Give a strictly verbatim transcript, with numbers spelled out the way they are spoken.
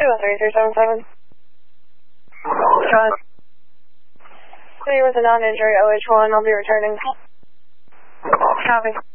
oh three three seven seven. Got it. Clear with a non-injury O H one. I'll be returning. Copy.